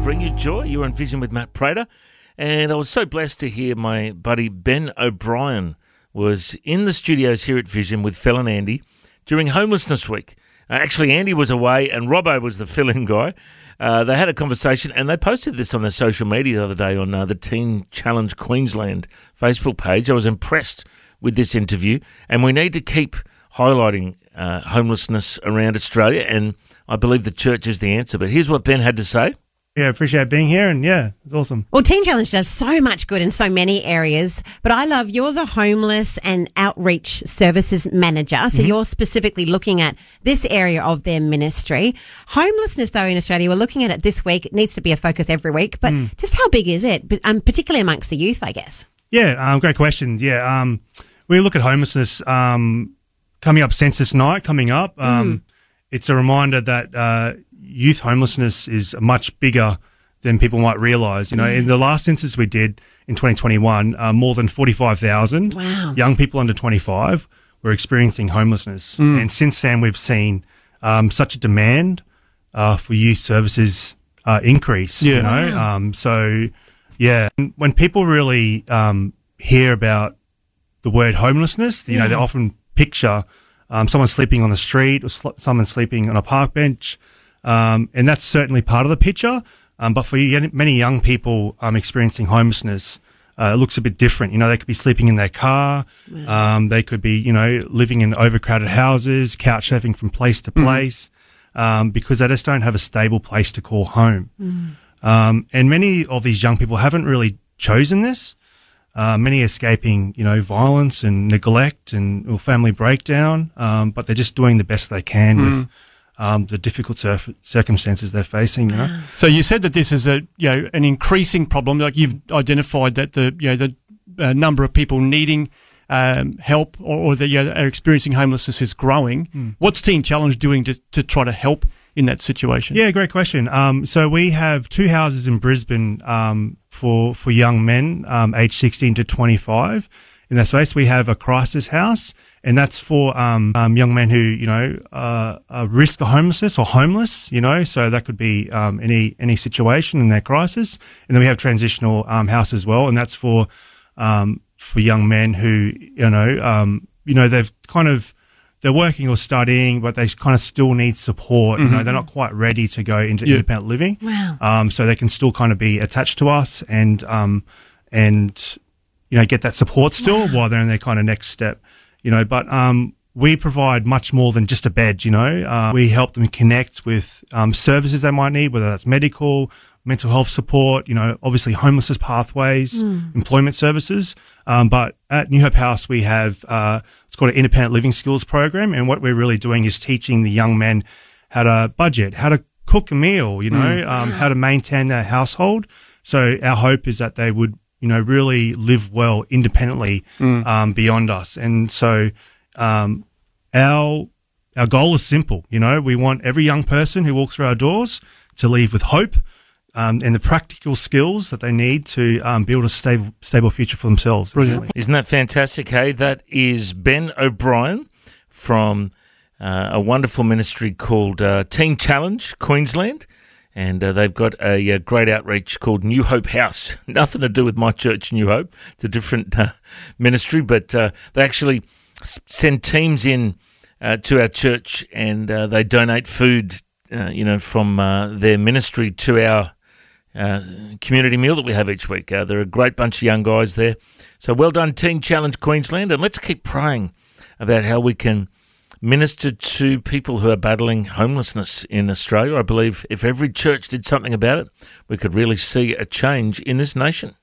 bring you joy. You're on Vision with Matt Prater. And I was so blessed to hear my buddy Ben O'Brien was in the studios here at Vision with Phil and Andy during Homelessness Week. Actually, Andy was away and Robbo was the fill-in guy. They had a conversation and they posted this on their social media the other day on the Teen Challenge Queensland Facebook page. I was impressed with this interview, and we need to keep highlighting homelessness around Australia, and I believe the church is the answer. But here's what Ben had to say. Yeah, appreciate being here, and yeah, it's awesome. Well, Teen Challenge does so much good in so many areas, but I love you're the homeless and outreach services manager, so you're specifically looking at this area of their ministry. Homelessness, though, in Australia, we're looking at it this week. It needs to be a focus every week, but just how big is it, particularly amongst the youth, I guess? Yeah, great question. Yeah, we look at homelessness coming up Census Night, coming up. It's a reminder that youth homelessness is much bigger than people might realise. You know, in the last census we did in 2021, more than 45,000 young people under 25 were experiencing homelessness. And since then we've seen such a demand for youth services increase, you know. So, yeah, when people really hear about the word homelessness, you know, they often picture someone sleeping on the street or someone sleeping on a park bench. And that's certainly part of the picture. But for many young people experiencing homelessness, it looks a bit different. You know, they could be sleeping in their car. They could be, you know, living in overcrowded houses, couch surfing from place to place, because they just don't have a stable place to call home. And many of these young people haven't really chosen this. Many escaping, you know, violence and neglect or family breakdown. But they're just doing the best they can with the difficult circumstances they're facing. You know? So you said that this is an increasing problem. Like you've identified that the number of people needing help or that are experiencing homelessness is growing. What's Teen Challenge doing to try to help in that situation? Yeah, great question. So we have 2 houses in Brisbane for young men aged 16 to 25. In that space, we have a crisis house, and that's for young men who, you know, risk of homelessness or homeless, you know, so that could be any situation in their crisis. And then we have transitional house as well, and that's for young men who, you know, they're working or studying, but they kind of still need support. You know, they're not quite ready to go into independent living. Wow. So they can still kind of be attached to us and you know, get that support still while they're in their kind of next step, you know, but we provide much more than just a bed, you know. We help them connect with services they might need, whether that's medical, mental health support, you know, obviously homelessness pathways, employment services. But at New Hope House, we have it's called an independent living skills program, and what we're really doing is teaching the young men how to budget, how to cook a meal, you know, how to maintain their household. So our hope is that they would, you know, really live well independently beyond us. And so our goal is simple. You know, we want every young person who walks through our doors to leave with hope and the practical skills that they need to build a stable future for themselves. Brilliant. Isn't that fantastic, hey? That is Ben O'Brien from a wonderful ministry called Teen Challenge Queensland. And they've got a great outreach called New Hope House. Nothing to do with my church, New Hope. It's a different ministry, but they actually send teams in to our church, and they donate food, you know, from their ministry to our community meal that we have each week. They're a great bunch of young guys there. So well done, Teen Challenge Queensland, and let's keep praying about how we can minister to people who are battling homelessness in Australia. I believe if every church did something about it, we could really see a change in this nation.